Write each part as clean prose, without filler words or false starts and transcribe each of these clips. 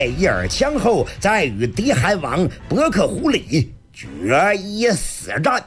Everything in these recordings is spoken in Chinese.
一尔强后，再与敌韩王伯克胡里决一死战。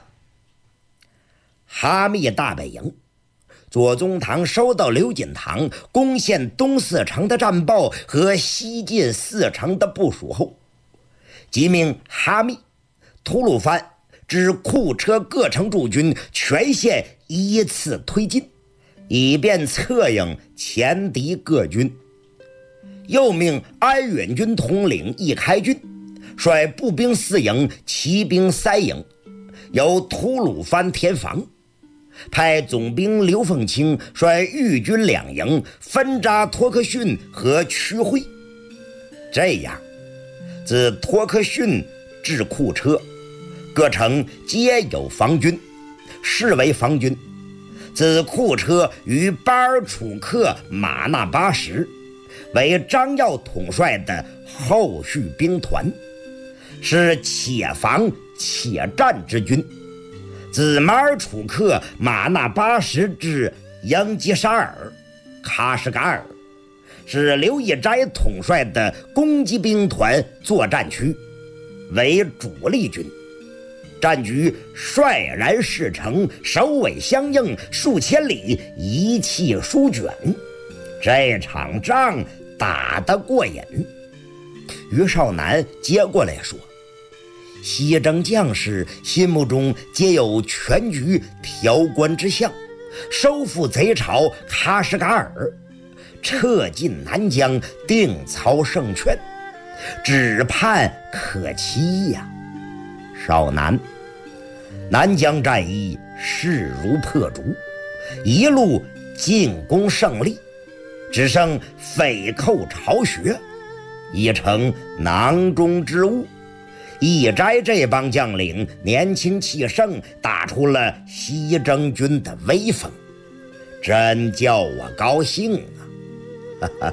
哈密大本营，左宗棠收到刘锦堂攻陷东4城的战报和西进4城的部署后，即命哈密、吐鲁番之库车各城驻军全线依次推进，以便策应前敌各军。又命安远军统领易开军率步兵4营、骑兵3营，由吐鲁番填防，派总兵刘凤清率豫军2营分扎托克逊和曲会。这样自托克逊至库车，各城皆有防军，视为防军。自库车与巴尔楚克马纳巴什为张耀统帅的后续兵团，是且防且战之军。自马尔楚克马纳巴什至英吉沙尔、喀什噶尔，是刘义斋统帅的攻击兵团作战区，为主力军。战局率然势成，首尾相应，数千里，一气舒卷。这场仗打得过瘾。于少南接过来说，西征将士心目中皆有全局调官之象，收复贼巢喀什噶尔，撤进南疆，定操胜券，只盼可期呀。少南，南疆战役势如破竹，一路进攻胜利，只剩匪寇巢穴，已成囊中之物。义斋这帮将领年轻气盛，打出了西征军的威风，真叫我高兴啊！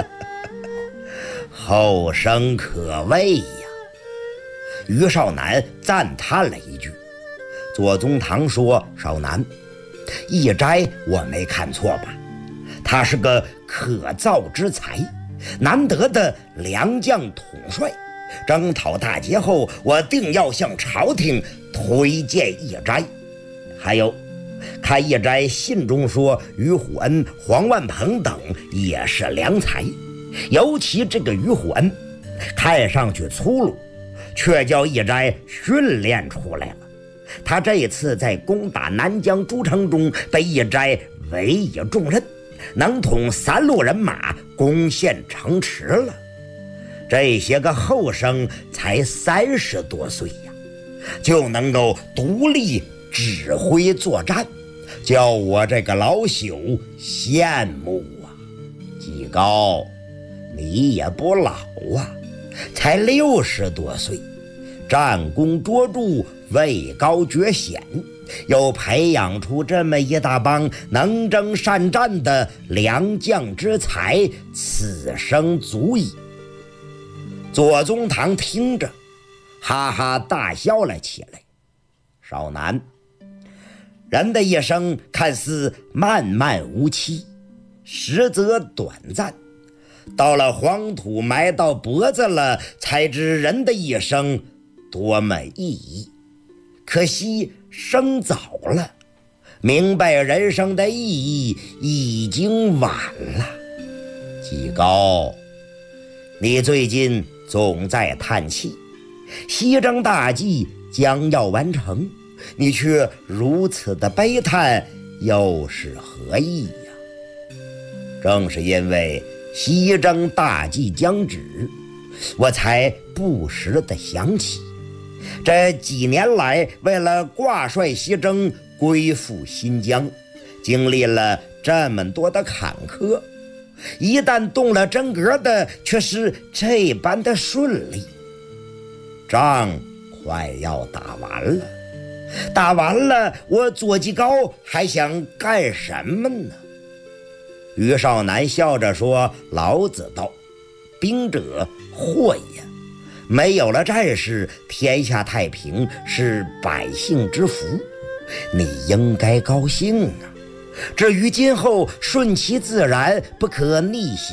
后生可畏呀！于少南赞叹了一句。左宗棠说：“少南，义斋我没看错吧？他是个可造之才，难得的良将统帅。征讨大捷后，我定要向朝廷推荐义斋。还有，看义斋信中说于虎恩、黄万鹏等也是良才，尤其这个于虎恩，看上去粗鲁，却叫义斋训练出来了。他这一次在攻打南疆诸城中被义斋委以重任，能统3路人马攻陷城池了。这些个后生才30多岁呀，就能够独立指挥作战，叫我这个老朽羡慕啊。纪高，你也不老啊，才60多岁，战功卓著，位高爵显，又培养出这么一大帮能征善战的良将之才，此生足矣。左宗棠听着，哈哈大笑了起来。少南，人的一生看似漫漫无期，实则短暂，到了黄土埋到脖子了，才知人的一生多么意义。可惜生早了，明白人生的意义已经晚了。纪高，你最近总在叹气，西征大计将要完成，你却如此的悲叹，又是何意呀？正是因为西征大计将止，我才不时地想起，这几年来为了挂帅西征，归附新疆，经历了这么多的坎坷，一旦动了真格的，却是这般的顺利。仗快要打完了，打完了，我左纪高还想干什么呢？于少南笑着说：“老子道，兵者祸也。没有了战事，天下太平，是百姓之福。你应该高兴啊。至于今后顺其自然，不可逆行，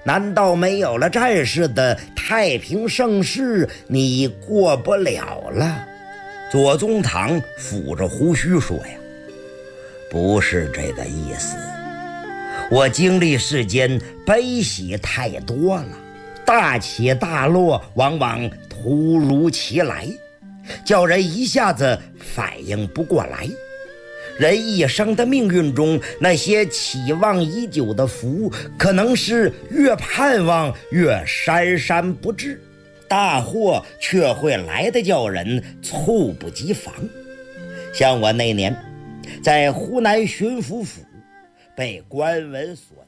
难道没有了战士的太平盛世，你过不了了？左宗棠抚着胡须说呀，不是这个意思。我经历世间悲喜太多了，大起大落往往突如其来，叫人一下子反应不过来。人一生的命运中，那些期望已久的福，可能是越盼望越姗姗不至，大祸却会来得叫人猝不及防。像我那年在湖南巡抚府被官文所